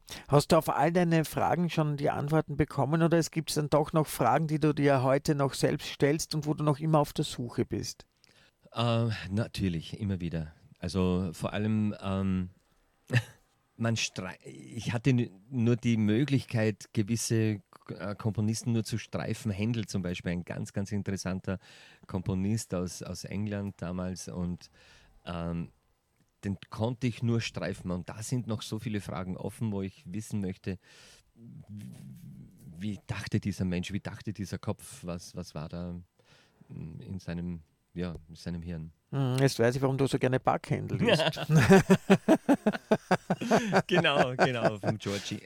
Hast du auf all deine Fragen schon die Antworten bekommen oder es gibt dann doch noch Fragen, die du dir heute noch selbst stellst und wo du noch immer auf der Suche bist? Natürlich, immer wieder. Also vor allem, ich hatte nur die Möglichkeit, gewisse Komponisten nur zu streifen. Händel zum Beispiel, ein ganz, ganz interessanter Komponist aus England damals und ähm, den konnte ich nur streifen. Und da sind noch so viele Fragen offen, wo ich wissen möchte, wie dachte dieser Mensch, wie dachte dieser Kopf, was war da in in seinem Hirn. Jetzt weiß ich, warum du so gerne Backhändel isst. Genau, genau, vom Georgie.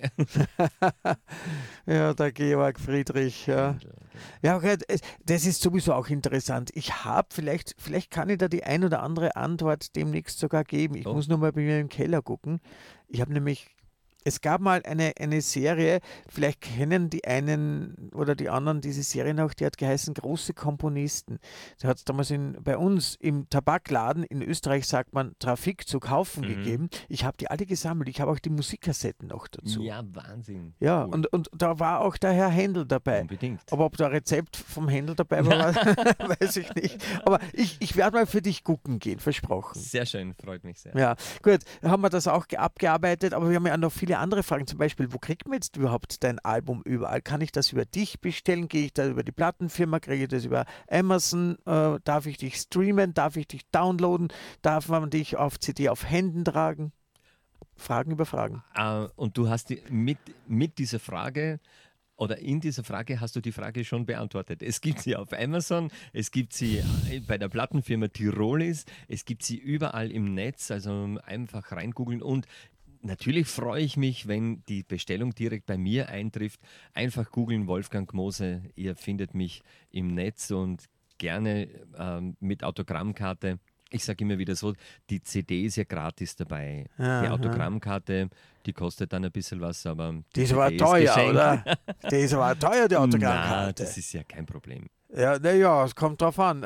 Ja, der Georg Friedrich. Ja, Händel, genau. ja okay, das ist sowieso auch interessant. Ich habe, vielleicht kann ich da die ein oder andere Antwort demnächst sogar geben. Ich Oh, muss nur mal bei mir im Keller gucken. Ich habe nämlich Es gab mal eine Serie, vielleicht kennen die einen oder die anderen diese Serie noch, die hat geheißen Große Komponisten. Die hat es damals bei uns im Tabakladen in Österreich, sagt man, Trafik zu kaufen mhm. gegeben. Ich habe die alle gesammelt. Ich habe auch die Musikkassetten noch dazu. Ja, Wahnsinn. Ja, Cool. und da war auch der Herr Händel dabei. Unbedingt. Aber ob da ein Rezept vom Händel dabei war, weiß ich nicht. Aber ich werde mal für dich gucken gehen, versprochen. Sehr schön, freut mich sehr. Ja, gut, haben wir das auch abgearbeitet, aber wir haben ja auch noch viele andere Fragen. Zum Beispiel, wo kriegt man jetzt überhaupt dein Album überall? Kann ich das über dich bestellen? Gehe ich da über die Plattenfirma? Kriege ich das über Amazon? Darf ich dich streamen? Darf ich dich downloaden? Darf man dich auf CD auf Händen tragen? Fragen über Fragen. Und du hast mit dieser Frage oder in dieser Frage hast du die Frage schon beantwortet. Es gibt sie auf Amazon, es gibt sie bei der Plattenfirma Tirolis, es gibt sie überall im Netz, also einfach reingoogeln und natürlich freue ich mich, wenn die Bestellung direkt bei mir eintrifft. Einfach googeln Wolfgang Mose, ihr findet mich im Netz und gerne mit Autogrammkarte. Ich sage immer wieder so, die CD ist ja gratis dabei. Die Aha. Autogrammkarte, die kostet dann ein bisschen was, aber Die die ist aber CD ist teuer, Geschenk. oder? Die ist aber teuer, die Na, Autogrammkarte. das ist ja kein Problem. Ja, naja, es kommt drauf an.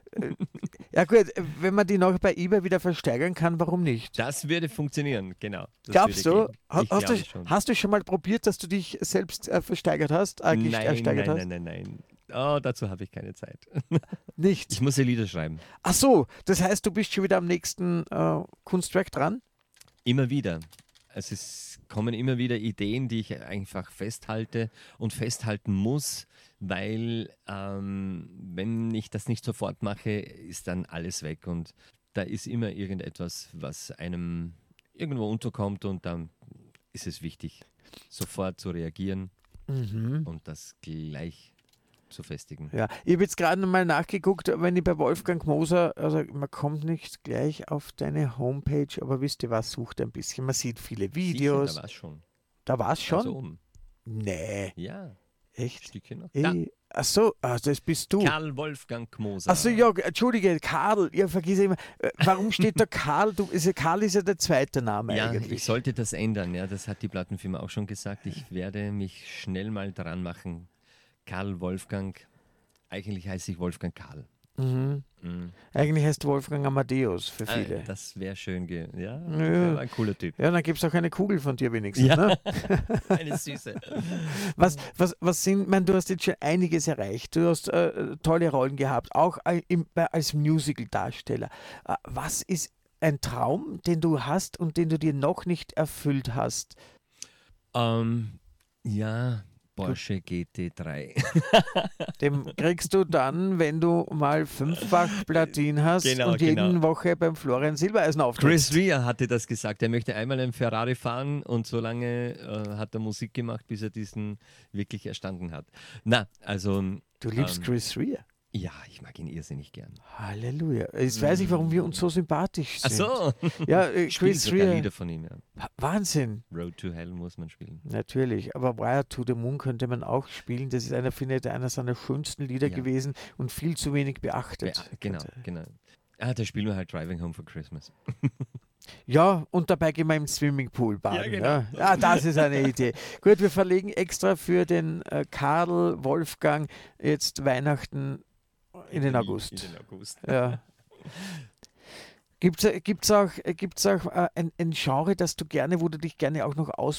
Ja gut, wenn man die noch bei eBay wieder versteigern kann, warum nicht? Das würde funktionieren, genau. Das würde Glaubst du? gehen. Ich Hast du, glaube schon. hast du schon mal probiert, dass du dich selbst versteigert hast, Nein, ersteigert nein, nein, hast? nein, nein. Oh, dazu habe ich keine Zeit. Ich Nicht. muss ja Lieder schreiben. Ach so, das heißt, du bist schon wieder am nächsten Kunstwerk dran? Immer wieder. Also es kommen immer wieder Ideen, die ich einfach festhalte und festhalten muss, weil wenn ich das nicht sofort mache, ist dann alles weg und da ist immer irgendetwas, was einem irgendwo unterkommt und dann ist es wichtig, sofort zu reagieren Mhm. und das gleich zu festigen. Ja, ich habe jetzt gerade nochmal nachgeguckt, wenn ich bei Wolfgang Moser, also man kommt nicht gleich auf deine Homepage, aber wisst ihr was, sucht ein bisschen. Man sieht viele Sicher, da Videos. war es schon. Da war es Ganz schon? oben. Nee, Ja, ein echt? Stückchen noch. Da, Ach so, das bist du. Karl Wolfgang Ach so, Moser. ja, entschuldige, Karl, ich vergesse immer. Warum steht da Karl? Karl ist ja der zweite Name Ja, ich eigentlich. sollte das ändern, ja, das hat die Plattenfirma auch schon gesagt. Ich werde mich schnell mal dran machen. Karl Wolfgang, eigentlich heiße ich Wolfgang Karl. Mhm. Mhm. Eigentlich heißt Wolfgang Amadeus für viele. Das wäre schön. Ja, der Ja, war ein cooler Typ. ja, dann gibt es auch eine Kugel von dir wenigstens, Ja, ne? eine Süße. Was sind, ich meine, du hast jetzt schon einiges erreicht. Du hast tolle Rollen gehabt, auch als Musical-Darsteller. Was ist ein Traum, den du hast und den du dir noch nicht erfüllt hast? Ähm, ja, Porsche GT3. Dem kriegst du dann, wenn du mal fünffach Platin hast Genau, und genau. jede Woche beim Florian Silbereisen Chris auftrittst. Rea hatte das gesagt. Er möchte einmal einen Ferrari fahren und so lange hat er Musik gemacht, bis er diesen wirklich erstanden hat. Na, also Du liebst Chris Rea. ja, ich mag ihn irrsinnig gern. Halleluja. Jetzt weiß ich, warum wir uns so sympathisch Ach sind. so, Ja, spielen Chris sogar Rea, Lieder von ihm. Ja. Wahnsinn. Road to Hell muss man spielen. Natürlich, aber Wire to the Moon könnte man auch spielen. Das ist einer seiner schönsten Lieder Ja, gewesen und viel zu wenig ja beachtet. genau, genau. Da spielen wir halt Driving Home for Christmas. Ja, und dabei gehen wir im Swimmingpool Ja, baden. genau. Ja, ja, das ist eine Idee. Gut, wir verlegen extra für den Karl Wolfgang jetzt Weihnachten in den In August. den August. Ja. Gibt's auch ein Genre, das du gerne, wo du dich gerne auch noch